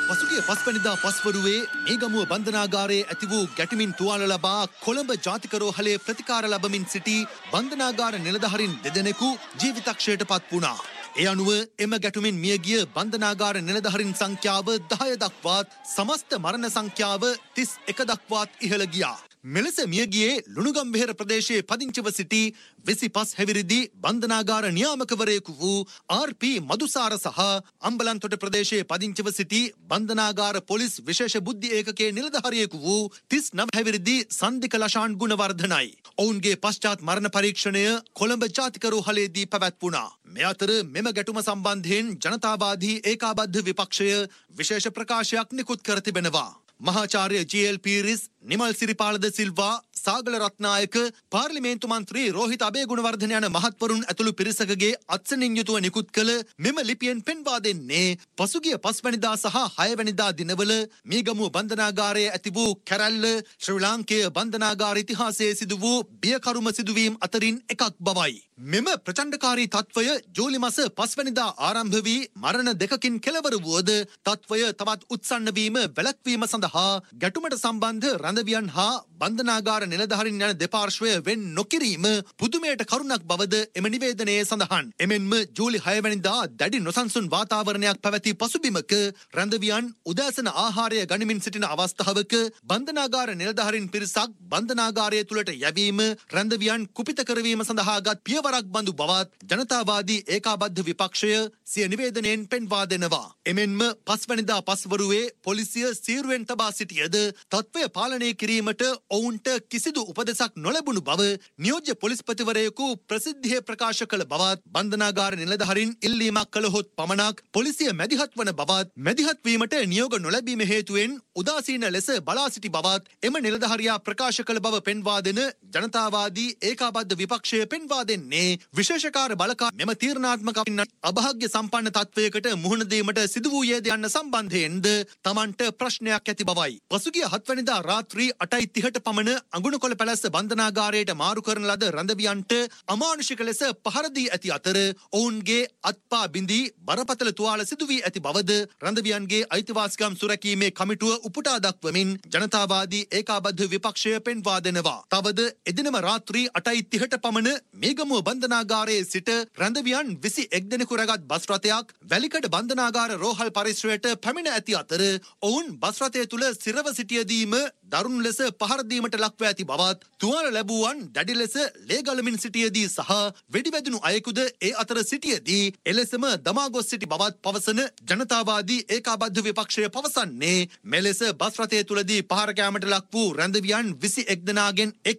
පසුගිය පස්වැනිදා පස්වරුවේ මේගමුව බන්ධනාගාරයේ ඇති වූ ගැටමින් තුවාල ලබා කොළඹ ජාතික රෝහලේ ප්‍රතිකාර ලබමින් සිටි බන්ධනාගාර නිලධාරීන් දෙදෙනෙකු ජීවිතක්ෂයට පත් වුණා. ඒ අනුව එම ගැටුමින් මියගිය බන්ධනාගාර නිලධාරීන් සංඛ්‍යාව 10 දක්වාත් සමස්ත මරණ සංඛ්‍යාව 31 දක්වාත් ඉහළ ගියා. මෙලෙස මියගියේ ලුණුගම්වෙහෙර ප්‍රදේශයේ පදිංචිව සිටි 25 හැවිරිදි බන්ධනාගාර නියාමකවරයෙකු වූ ආර්.පී. මදුසාර සහ අම්බලන්තොට ප්‍රදේශයේ පදිංචිව සිටි බන්ධනාගාර පොලිස් විශේෂ බුද්ධි ඒකකයේ නිලධාරියෙකු වූ 39 හැවිරිදි සන්දික ලෂාන් ගුණවර්ධනයි. ඔවුන්ගේ පශ්චාත් මරණ පරීක්ෂණය කොළඹ ජාතික රෝහලේදී පැවැත්වුණා. මේ අතර මෙම ගැටුම සම්බන්ධයෙන් ජනතාවාදී ඒකාබද්ධ විපක්ෂය විශේෂ ප්‍රකාශයක් නිකුත් කර තිබෙනවා. මහාචාර්ය ජී.එල්. පීරිස්, නිමල් සිරිපාලද සිල්වා, සාගල රත්නායක, පාර්ලිමේන්තු මන්ත්‍රී රෝහිත අබේගුණවර්ධන යන මහත්වරුන් ඇතුළු පිරිසකගේ අත්සනින් යුතුව නිකුත් කළ මෙම ලිපියෙන් පෙන්වා දෙන්නේ පසුගිය 5 වැනිදා සහ 6 වැනිදා දිනවල මේගමුව බන්ධනාගාරයේ ඇති වූ කැරැල්ල ශ්‍රී ලාංකේය බන්ධනාගාර ඉතිහාසයේ සිදු වූ බියකරුම සිදුවීම් අතරින් එකක් බවයි. මෙම ප්‍රචණ්ඩකාරී තත්වය ජූලි මාස 5 වැනිදා ආරම්භ වී මරණ දෙකකින් කෙළවර වුවද තත්වය තවත් උත්සන්න වීම වැළැක්වීම සඳහා ගැටුමට සම්බන්ධ රැඳවියන් හා බන්ධනාගාර නිලධාරීන් යන දෙපාර්ශ්වය වෙන් නොකිරීම පුදුමයට කරුණක් බවද එම නිවේදනයේ සඳහන්. එමෙන්ම ජූලි 6 වැනිදා දැඩි නොසන්සුන් වාතාවරණයක් පැවති පසුබිමක රැඳවියන් උදෑසන ආහාරය ගනිමින් සිටින අවස්ථාවක බන්ධනාගාර නිලධාරීන් පිරිසක් බන්ධනාගාරය තුළට යැවීම රැඳවියන් කුපිත කරවීම සඳහාගත් පියවරක් බඳු බවත් ජනතාවාදී ඒකාබද්ධ විපක්ෂය සිය නිවේදනයෙන් පෙන්වා දෙනවා. එමෙන්ම 5 වැනිදා පස්වරුවේ පොලිසිය සීරුවෙන් තබා සිටියද තත්වය පාලනය කිරීමට ඔවුන්ට කිසිදු උපදෙසක් නොලැබුණු බව නියෝජ්‍ය පොලිස්පතිවරයෙකු ප්‍රසිද්ධියේ ප්‍රකාශ කළ බවත් බන්ධනාගාර නිලධාරීන් ඉල්ලීමක් කළහොත් පමණක් පොලිසිය මැදිහත් වන බවත් මැදිහත් වීමට නියෝග නොලැබීම හේතුවෙන් උදාසීන ලෙස බලා සිටි බවත් එම නිලධාරියා ප්‍රකාශ කළ බව පෙන්වා දෙන ජනතාවාදී ඒකාබද්ධ විපක්ෂය පෙන්වා දෙන්නේ විශේෂකාර බලකා මෙම තීරණාත්මක අභාග්‍ය සම්පන්න තත්වයකට මුහුණ දීමට සිදු වූයේද යන්න සම්බන්ධයෙන්ද තමන්ට ප්‍රශ්නයක් ඇති බවයි. පසුගිය 7 වැනිදා රාත්‍රී 8:30ට පමණ අඟුණකොළ පැලැස්ස බන්ධනාගාරයට මාරු කරන ලද රැඳවියන්ට අමානුෂික ලෙස පහර දී ඇති අතර ඔවුන්ගේ අත්පා බිඳී බරපතල තුවාල සිදු වී ඇති බවද රැඳවියන්ගේ අයිතිවාසිකම් සුරැකීමේ කමිටුව උපුටා දක්වමින් ජනතාවාදී ඒකාබද්ධ විපක්ෂය පෙන්වා දෙනවා. තවද එදිනම රාත්‍රී 8:30ට පමණ මේගමුව බන්ධනාගාරයේ සිට රැඳවියන් 21 දෙනෙකු රැගත් බස් රථයක් වැලිකඩ බන්ධනාගාර රෝහල් පරිශ්‍රයට පැමිණ ඇති අතර ඔවුන් බස් රථය තුල සිරව සිටියදීම දරුණු ලෙස පහර දීමට ලක්ව ඇති බවත් තුවාල ලැබුවන් දැඩි ලෙස ලේ ගලමින් සිටියදී සහ වෙඩිවැදුණු අයෙකුද ඒ අතර සිටියදී එලෙසම දමා ගොස් සිටි බවත් පවසන ජනතාවාදී ඒකාබද්ධ විපක්ෂය පවසන්නේ මෙලෙස බස් රථය තුලදී පහර කෑමට ලක් වූ රැඳවියන් 21 දෙනාගෙන්